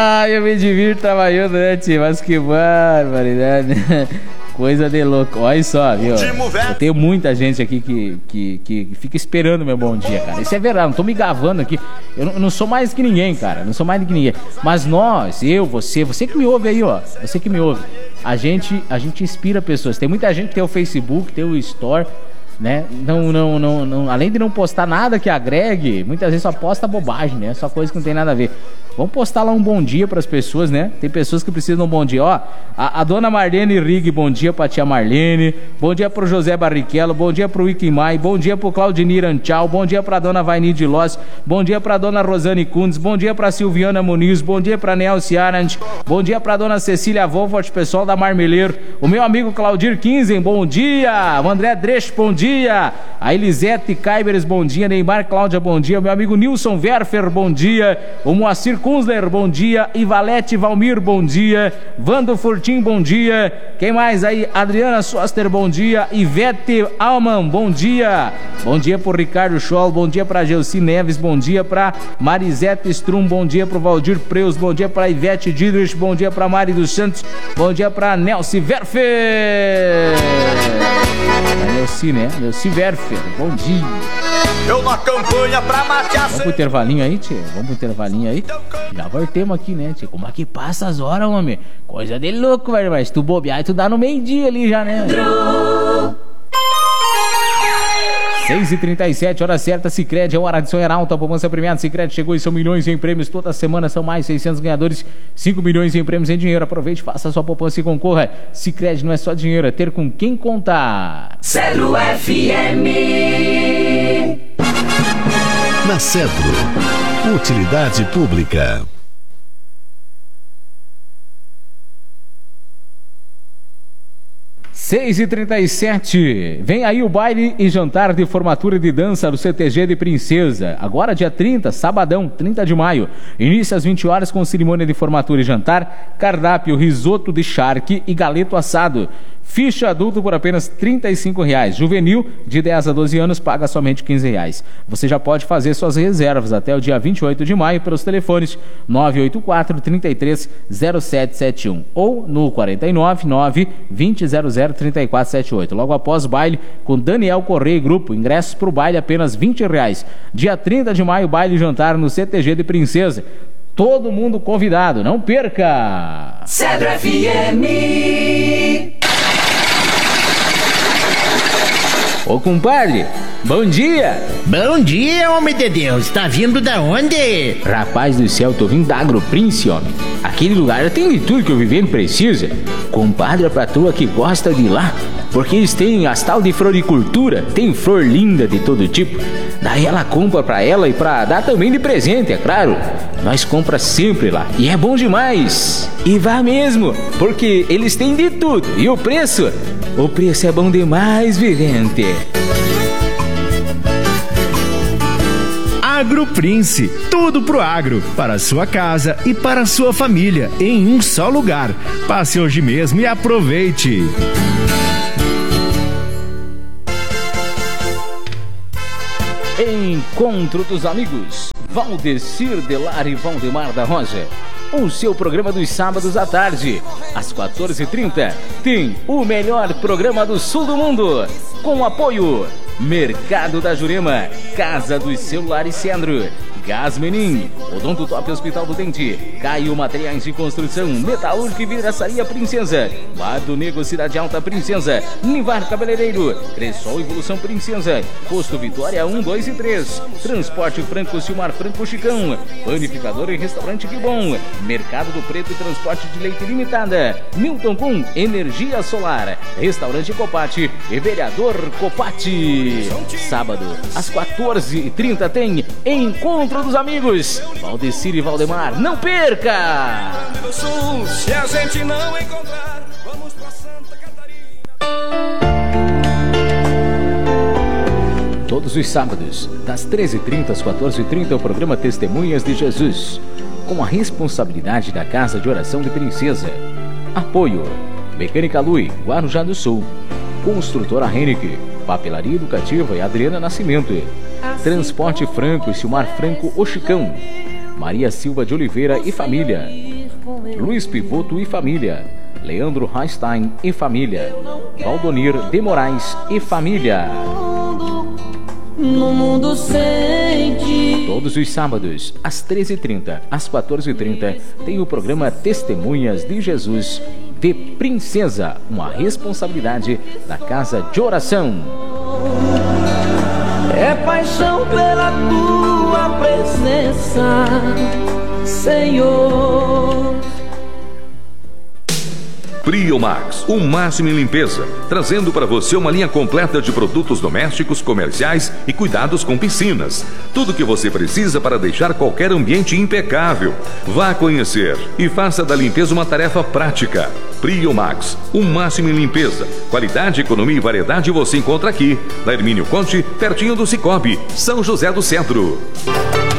Eu me divirto trabalhando, né, tio? Mas que barbaridade. Coisa de louco. Olha só, viu? Eu tenho muita gente aqui que fica esperando meu bom dia, cara. Isso é verdade, não tô me gavando aqui. Eu não sou mais que ninguém, cara. Não sou mais do que ninguém. Mas nós, eu, você que me ouve aí, ó. Você que me ouve. A gente inspira pessoas. Tem muita gente que tem o Facebook, tem o Store, né? Não, além de não postar nada que agregue, muitas vezes só posta bobagem, né? Só coisa que não tem nada a ver. Vamos postar lá um bom dia pras pessoas, né? Tem pessoas que precisam de um bom dia. Ó, a dona Marlene Rig, bom dia pra tia Marlene. Bom dia pro José Barrichello. Bom dia pro Ikimai. Bom dia pro Claudinir Anchal. Bom dia pra dona Vaini de Loss. Bom dia pra dona Rosane Kundes. Bom dia pra Silviana Muniz. Bom dia pra Nelce Arant. Bom dia pra dona Cecília Volfort, pessoal da Marmeleiro. O meu amigo Claudir Kinzen, bom dia. O André Dresch, bom dia. A Elisete Kaiberes, bom dia. Neymar Cláudia, bom dia. O meu amigo Nilson Werfer, bom dia. O Moacir Kunzler, bom dia. Ivalete Valmir, bom dia. Vando Furtim, bom dia. Quem mais aí? Adriana Soster, bom dia. Ivete Alman, bom dia. Bom dia pro Ricardo Scholl, bom dia pra Gelsi Neves, bom dia pra Marisete Strum, bom dia pro Valdir Preus, bom dia pra Ivete Didrich, bom dia pra Mari dos Santos, bom dia pra Nelci Werfer. Nelci, né? Nelci Werfer, bom dia. Eu na campanha pra matear. Vamos pro intervalinho aí, tchê? Vamos pro intervalinho aí? Já voltemos aqui, né, tchê? Como é que passa as horas, homem? Coisa de louco, velho. Mas tu bobear e tu dá no meio-dia ali já, né? 6h37, hora certa. Sicredi, é hora de sonhar alto. A poupança premiada Sicredi chegou e são milhões em prêmios. Toda semana são mais 600 ganhadores, 5 milhões em prêmios em dinheiro. Aproveite, faça a sua poupança e concorra. Sicredi não é só dinheiro, é ter com quem contar. Cedro FM. Na Cedro, utilidade pública. Seis e 37, vem aí o baile e jantar de formatura de dança do CTG de Princesa. Agora dia 30, sabadão, 30 de maio. Início às 20 horas com cerimônia de formatura e jantar, cardápio, risoto de charque e galeto assado. Ficha adulto por apenas R$35. Juvenil, de 10 a 12 anos, paga somente R$15. Você já pode fazer suas reservas até o dia 28 de maio pelos telefones 984-33-0771 ou no 499-2000-3478. Logo após o baile com Daniel Correia e Grupo. Ingressos para o baile apenas R$20. Dia 30 de maio, baile e jantar no CTG de Princesa. Todo mundo convidado, não perca! Cedro FM. Ô compadre, bom dia! Bom dia, homem de Deus, tá vindo da onde? Rapaz do céu, tô vindo da Agroprince, homem. Aquele lugar tem de tudo que o vivendo precisa. Compadre, a patroa que gosta de ir lá, porque eles têm as tal de floricultura, tem flor linda de todo tipo. Daí ela compra pra ela e pra dar também de presente, é claro. Nós compra sempre lá e é bom demais. E vá mesmo, porque eles têm de tudo. E o preço? O preço é bom demais, vivente. Agroprince, tudo pro agro, para a sua casa e para a sua família, em um só lugar. Passe hoje mesmo e aproveite. Encontro dos amigos Valdecir Delar e Valdemar da Rosa. O seu programa dos sábados à tarde, às 14h30, tem o melhor programa do sul do mundo, com apoio Mercado da Jurema, Casa dos Celulares Sandro, Gás Menin, Odonto Top Hospital do Dente, Caio Materiais de Construção, Metalúrgica e Vidraçaria Princesa, Bar do Negro Cidade Alta Princesa, Nivar Cabeleireiro, Cressol Evolução Princesa, Posto Vitória 1, 2 e 3, Transporte Franco Silmar Franco Chicão, Panificador e Restaurante Que Bom, Mercado do Preto e Transporte de Leite Limitada, Milton Com Energia Solar, Restaurante Copati e Vereador Copati. Sábado, às 14h30 tem Encontro dos Amigos Valdecir e Valdemar, não perca! Se a gente não encontrar, vamos pra Santa Catarina. Todos os sábados, das 13h30 às 14h30, o programa Testemunhas de Jesus, com a responsabilidade da Casa de Oração de Princesa. Apoio Mecânica Lui, Guarujá do Sul, Construtora Henrique, Papelaria Educativa e Adriana Nascimento, Transporte Franco e Silmar Franco O Chicão, Maria Silva de Oliveira e Família, Luiz Pivoto e família. Leandro Einstein e família. Valdonir de Moraes e família. No mundo sente. Todos os sábados, às 13h30, às 14h30, tem o programa Testemunhas de Jesus de Princesa, uma responsabilidade da Casa de Oração. É paixão pela tua presença, Senhor. Priomax, o máximo em limpeza, trazendo para você uma linha completa de produtos domésticos, comerciais e cuidados com piscinas. Tudo que você precisa para deixar qualquer ambiente impecável. Vá conhecer e faça da limpeza uma tarefa prática. Priomax, o máximo em limpeza. Qualidade, economia e variedade você encontra aqui, na Hermínio Conte, pertinho do Cicobi, São José do Centro.